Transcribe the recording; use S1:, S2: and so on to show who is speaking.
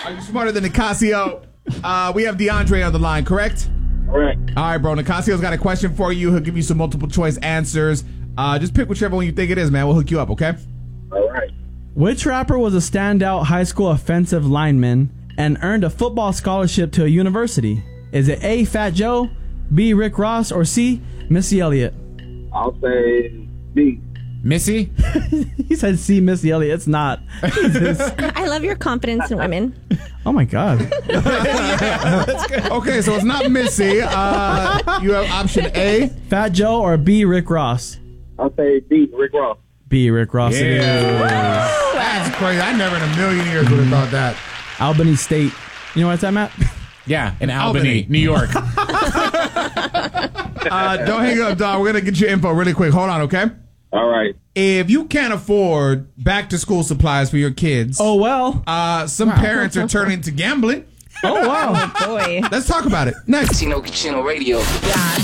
S1: Are you smarter than Nicasio? We have DeAndre on the line, correct?
S2: Correct.
S1: All right, bro. Nicasio's got a question for you. He'll give you some multiple choice answers. Just pick whichever one you think it is, man. We'll hook you up, okay?
S2: All right.
S3: Which rapper was a standout high school offensive lineman and earned a football scholarship to a university? Is it A, Fat Joe, B, Rick Ross, or C, Missy Elliott?
S2: I'll say B.
S4: Missy?
S3: He said C, Missy Elliott. It's not. Jesus.
S5: I love your confidence in women.
S3: Oh, my God.
S1: Okay, so it's not Missy. You have option A.
S3: Fat Joe or B, Rick Ross?
S2: I'll say B. Rick Ross.
S3: B, Rick Ross. It is.
S1: That's crazy. I never in a million years would have thought that.
S3: Albany State. You know where it's at, Matt?
S4: Yeah, in Albany, New York.
S1: Don't hang up, dog. We're going to get your info really quick. Hold on, okay?
S2: All right.
S1: If you can't afford back-to-school supplies for your kids,
S3: Oh, well.
S1: some parents are turning to gambling.
S3: Oh, wow.
S5: Boy.
S1: Let's talk about it next.
S6: Chino Radio.
S5: Yeah.